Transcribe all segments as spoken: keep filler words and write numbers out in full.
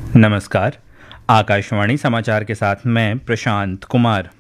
नमस्कार। आकाशवाणी समाचार के साथ मैं प्रशांत कुमार।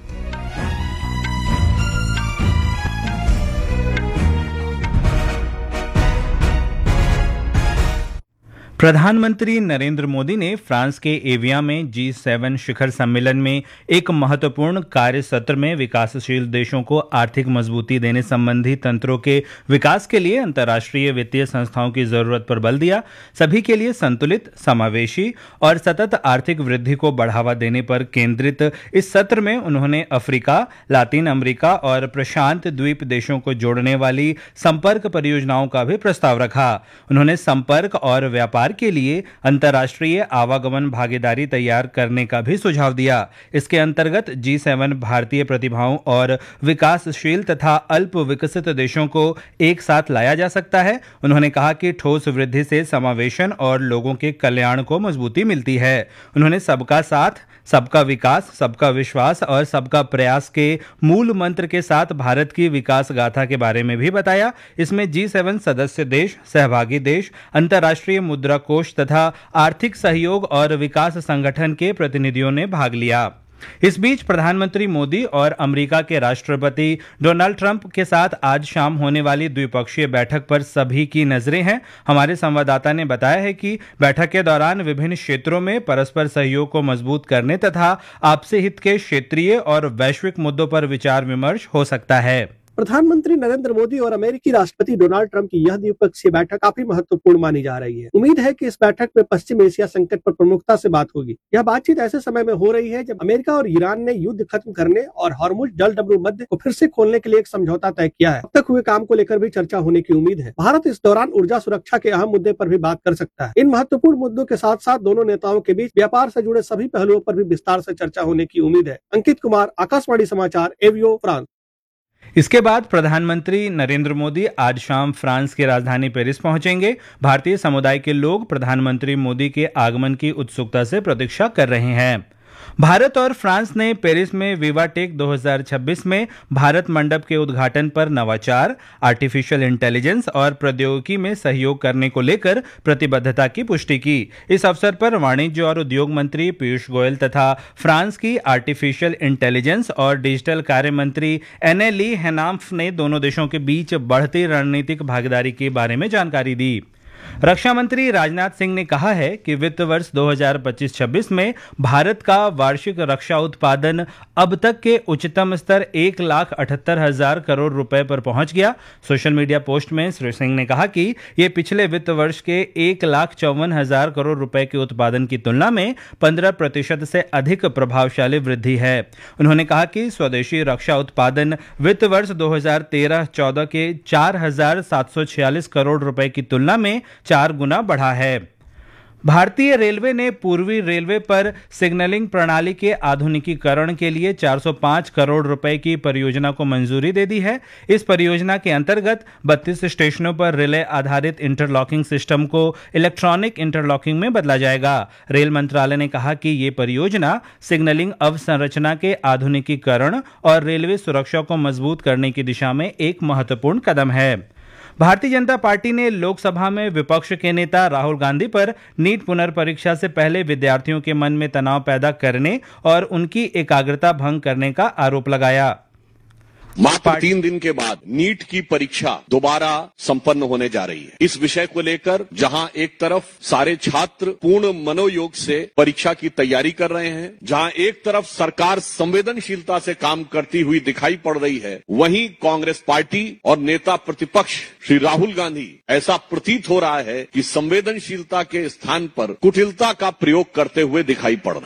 प्रधानमंत्री नरेंद्र मोदी ने फ्रांस के एविया में जी सेवन शिखर सम्मेलन में एक महत्वपूर्ण कार्य सत्र में विकासशील देशों को आर्थिक मजबूती देने संबंधी तंत्रों के विकास के लिए अंतर्राष्ट्रीय वित्तीय संस्थाओं की जरूरत पर बल दिया। सभी के लिए संतुलित, समावेशी और सतत आर्थिक वृद्धि को बढ़ावा देने पर केंद्रित इस सत्र में उन्होंने अफ्रीका, लातिन अमेरिका और प्रशांत द्वीप देशों को जोड़ने वाली संपर्क परियोजनाओं का भी प्रस्ताव रखा। उन्होंने संपर्क और व्यापार के लिए अंतर्राष्ट्रीय आवागमन भागीदारी तैयार करने का भी सुझाव दिया। इसके अंतर्गत जी सेवन भारतीय प्रतिभाओं और विकासशील तथा अल्प विकसित देशों को एक साथ लाया जा सकता है। उन्होंने कहा कि ठोस वृद्धि से समावेशन और लोगों के कल्याण को मजबूती मिलती है। उन्होंने सबका साथ, सबका विकास, सबका विश्वास और सबका प्रयास के मूल मंत्र के साथ भारत की विकास गाथा के बारे में भी बताया। इसमें जी सेवन सदस्य देश, सहभागी देश, अंतर्राष्ट्रीय मुद्रा कोष तथा आर्थिक सहयोग और विकास संगठन के प्रतिनिधियों ने भाग लिया। इस बीच प्रधानमंत्री मोदी और अमेरिका के राष्ट्रपति डोनाल्ड ट्रंप के साथ आज शाम होने वाली द्विपक्षीय बैठक पर सभी की नजरें हैं। हमारे संवाददाता ने बताया है कि बैठक के दौरान विभिन्न क्षेत्रों में परस्पर सहयोग को मजबूत करने तथा आपसी हित के क्षेत्रीय और वैश्विक मुद्दों पर विचार विमर्श हो सकता है। प्रधानमंत्री नरेंद्र मोदी और अमेरिकी राष्ट्रपति डोनाल्ड ट्रंप की यह द्विपक्षीय बैठक काफी महत्वपूर्ण मानी जा रही है। उम्मीद है कि इस बैठक में पश्चिम एशिया संकट पर प्रमुखता से बात होगी। यह बातचीत ऐसे समय में हो रही है जब अमेरिका और ईरान ने युद्ध खत्म करने और हॉर्मुज जलडब्ल्यू मध्य को फिर से खोलने के लिए एक समझौता तय किया है। अब तक हुए काम को लेकर भी चर्चा होने की उम्मीद है। भारत इस दौरान ऊर्जा सुरक्षा के अहम मुद्दे पर भी बात कर सकता है। इन महत्वपूर्ण मुद्दों के साथ साथ दोनों नेताओं के बीच व्यापार से जुड़े सभी पहलुओं पर भी विस्तार से चर्चा होने की उम्मीद है। अंकित कुमार, आकाशवाणी समाचार, एवियो, फ्रांस। इसके बाद प्रधानमंत्री नरेंद्र मोदी आज शाम फ्रांस की राजधानी पेरिस पहुंचेंगे। भारतीय समुदाय के लोग प्रधानमंत्री मोदी के आगमन की उत्सुकता से प्रतीक्षा कर रहे हैं। भारत और फ्रांस ने पेरिस में विवाटेक दो हज़ार छब्बीस में भारत मंडप के उद्घाटन पर नवाचार, आर्टिफिशियल इंटेलिजेंस और प्रौद्योगिकी में सहयोग करने को लेकर प्रतिबद्धता की पुष्टि की। इस अवसर पर वाणिज्य और उद्योग मंत्री पीयूष गोयल तथा फ्रांस की आर्टिफिशियल इंटेलिजेंस और डिजिटल कार्य मंत्री एने ली हेनाम्फ ने दोनों देशों के बीच बढ़ती रणनीतिक भागीदारी के बारे में जानकारी दी। रक्षा मंत्री राजनाथ सिंह ने कहा है कि वित्त वर्ष दो हज़ार पच्चीस छब्बीस में भारत का वार्षिक रक्षा उत्पादन अब तक के उच्चतम स्तर एक लाख अठहत्तर हजार करोड़ रुपए पर पहुंच गया। सोशल मीडिया पोस्ट में श्री सिंह ने कहा कि ये पिछले वित्त वर्ष के एक लाख चौवन हजार करोड़ रुपए के उत्पादन की तुलना में पंद्रह प्रतिशत से अधिक प्रभावशाली वृद्धि है। उन्होंने कहा कि स्वदेशी रक्षा उत्पादन वित्त वर्ष दो हज़ार तेरह चौदह के चार हजार सात सौ छियालीस करोड़ रुपए की तुलना में चार गुना बढ़ा है। भारतीय रेलवे ने पूर्वी रेलवे पर सिग्नलिंग प्रणाली के आधुनिकीकरण के लिए चार सौ पाँच करोड़ रुपए की परियोजना को मंजूरी दे दी है। इस परियोजना के अंतर्गत बत्तीस स्टेशनों पर रिले आधारित इंटरलॉकिंग सिस्टम को इलेक्ट्रॉनिक इंटरलॉकिंग में बदला जाएगा। रेल मंत्रालय ने कहा कि ये परियोजना सिग्नलिंग अवसंरचना के आधुनिकीकरण और रेलवे सुरक्षा को मजबूत करने की दिशा में एक महत्वपूर्ण कदम है। भारतीय जनता पार्टी ने लोकसभा में विपक्ष के नेता राहुल गांधी पर नीट पुनर्परीक्षा से पहले विद्यार्थियों के मन में तनाव पैदा करने और उनकी एकाग्रता भंग करने का आरोप लगाया। मात्र तीन दिन के बाद नीट की परीक्षा दोबारा संपन्न होने जा रही है। इस विषय को लेकर जहां एक तरफ सारे छात्र पूर्ण मनोयोग से परीक्षा की तैयारी कर रहे हैं, जहां एक तरफ सरकार संवेदनशीलता से काम करती हुई दिखाई पड़ रही है, वहीं कांग्रेस पार्टी और नेता प्रतिपक्ष श्री राहुल गांधी ऐसा प्रतीत हो रहा है कि संवेदनशीलता के स्थान पर कुटिलता का प्रयोग करते हुए दिखाई पड़ रहे हैं।